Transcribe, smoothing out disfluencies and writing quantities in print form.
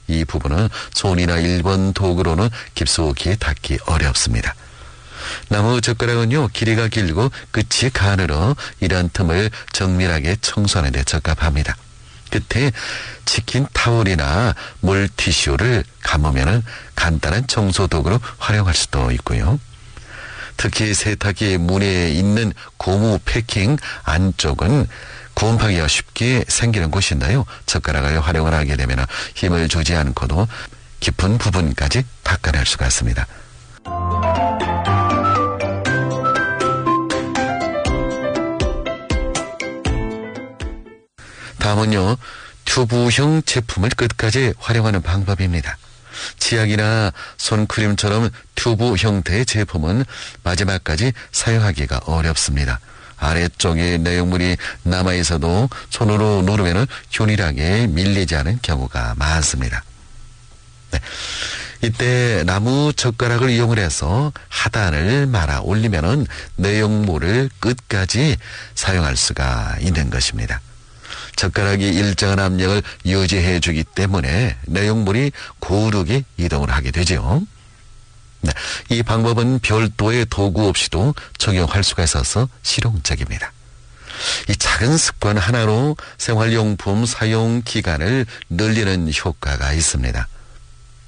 이 부분은 손이나 일본 도구로는 깊숙이 닦기 어렵습니다. 나무 젓가락은요, 길이가 길고 끝이 가늘어 이런 틈을 정밀하게 청소하는 데 적합합니다. 끝에 치킨 타올이나 물티슈를 감으면 간단한 청소 도구로 활용할 수도 있고요. 특히 세탁기 문에 있는 고무 패킹 안쪽은 곰팡이가 쉽게 생기는 곳인데요. 젓가락을 활용을 하게 되면 힘을 주지 않고도 깊은 부분까지 닦아낼 수가 있습니다. 다음은요, 튜브형 제품을 끝까지 활용하는 방법입니다. 치약이나 손크림처럼 튜브 형태의 제품은 마지막까지 사용하기가 어렵습니다. 아래쪽에 내용물이 남아있어도 손으로 누르면 균일하게 밀리지 않은 경우가 많습니다. 네. 이때 나무 젓가락을 이용을 해서 하단을 말아 올리면 내용물을 끝까지 사용할 수가 있는 것입니다. 젓가락이 일정한 압력을 유지해 주기 때문에 내용물이 고르게 이동을 하게 되죠. 네, 이 방법은 별도의 도구 없이도 적용할 수가 있어서 실용적입니다. 이 작은 습관 하나로 생활용품 사용 기간을 늘리는 효과가 있습니다.